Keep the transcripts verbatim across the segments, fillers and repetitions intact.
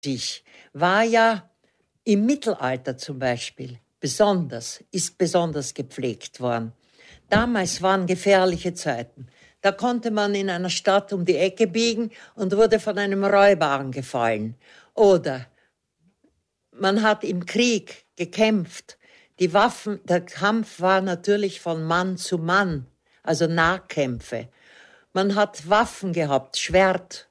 sich war ja im Mittelalter zum Beispiel besonders, ist besonders gepflegt worden. Damals waren gefährliche Zeiten. Da konnte man in einer Stadt um die Ecke biegen und wurde von einem Räuber angefallen. Oder man hat im Krieg gekämpft. Die Waffen, der Kampf war natürlich von Mann zu Mann, also Nahkämpfe. Man hat Waffen gehabt, Schwert,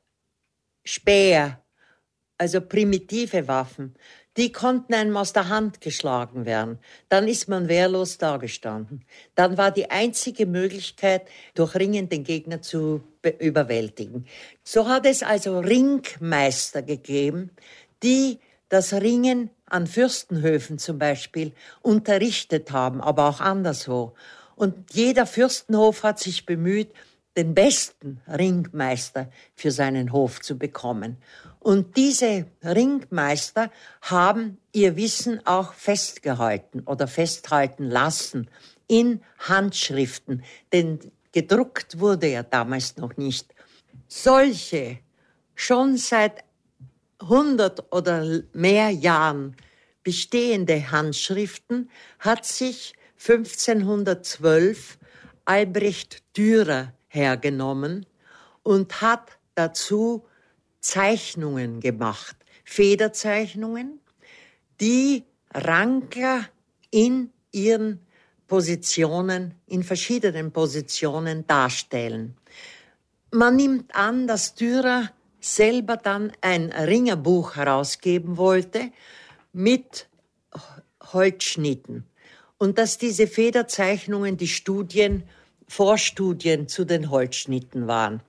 Speer, also primitive Waffen. Die konnten einem aus der Hand geschlagen werden. Dann ist man wehrlos dagestanden. Dann war die einzige Möglichkeit, durch Ringen den Gegner zu überwältigen. So hat es also Ringmeister gegeben, die das Ringen an Fürstenhöfen zum Beispiel unterrichtet haben, aber auch anderswo. Und jeder Fürstenhof hat sich bemüht, den besten Ringmeister für seinen Hof zu bekommen. Und diese Ringmeister haben ihr Wissen auch festgehalten oder festhalten lassen in Handschriften, denn gedruckt wurde ja damals noch nicht. Solche schon seit hundert oder mehr Jahren bestehende Handschriften hat sich fünfzehnhundertzwölf Albrecht Dürer hergenommen und hat dazu Zeichnungen gemacht, Federzeichnungen, die Rankler in ihren Positionen, in verschiedenen Positionen darstellen. Man nimmt an, dass Dürer selber dann ein Ringerbuch herausgeben wollte mit Holzschnitten und dass diese Federzeichnungen die Studien, Vorstudien zu den Holzschnitten waren.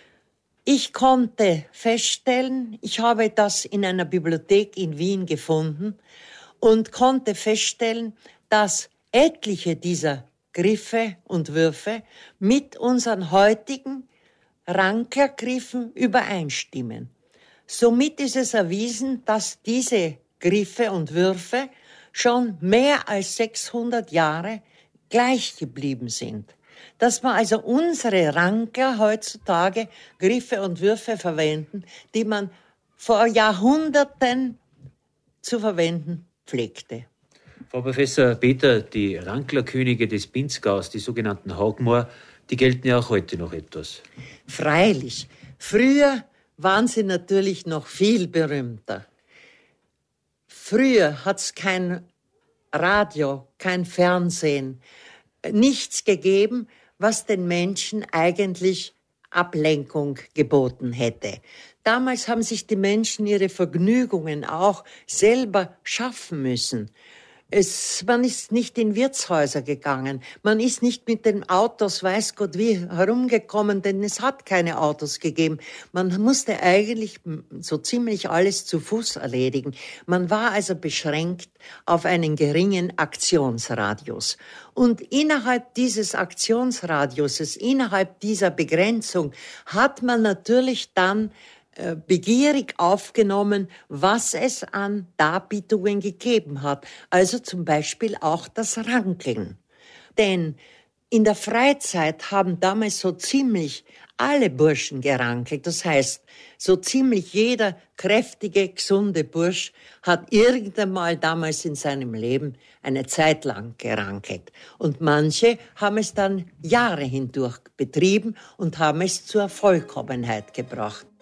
Ich konnte feststellen, ich habe das in einer Bibliothek in Wien gefunden und konnte feststellen, dass etliche dieser Griffe und Würfe mit unseren heutigen Ranklergriffen übereinstimmen. Somit ist es erwiesen, dass diese Griffe und Würfe schon mehr als sechshundert Jahre gleich geblieben sind. Dass man also unsere Rankler heutzutage Griffe und Würfe verwenden, die man vor Jahrhunderten zu verwenden pflegte. Frau Professor Peter, die Ranklerkönige des Pinzgaus, die sogenannten Hagmoor, die gelten ja auch heute noch etwas. Freilich. Früher waren sie natürlich noch viel berühmter. Früher hat es kein Radio, kein Fernsehen, nichts gegeben, was den Menschen eigentlich Ablenkung geboten hätte. Damals haben sich die Menschen ihre Vergnügungen auch selber schaffen müssen. Es, man ist nicht in Wirtshäuser gegangen, man ist nicht mit den Autos, weiß Gott wie, herumgekommen, denn es hat keine Autos gegeben. Man musste eigentlich so ziemlich alles zu Fuß erledigen. Man war also beschränkt auf einen geringen Aktionsradius. Und innerhalb dieses Aktionsradiuses, innerhalb dieser Begrenzung, hat man natürlich dann begierig aufgenommen, was es an Darbietungen gegeben hat. Also zum Beispiel auch das Rankeln. Denn in der Freizeit haben damals so ziemlich alle Burschen gerankelt. Das heißt, so ziemlich jeder kräftige, gesunde Bursch hat irgendwann mal damals in seinem Leben eine Zeit lang gerankelt. Und manche haben es dann Jahre hindurch betrieben und haben es zur Vollkommenheit gebracht.